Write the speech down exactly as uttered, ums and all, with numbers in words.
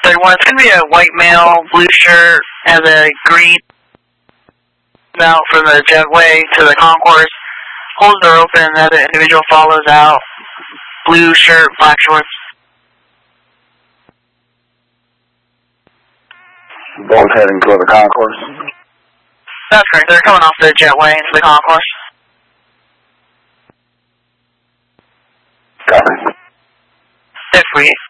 thirty-one, it's going to be a white male, blue shirt, has a green out from the jetway to the concourse. Holds the door open, and the individual follows out. Blue shirt, black shorts. Both heading toward the concourse? That's correct. They're coming off the jetway into the concourse. Copy. If we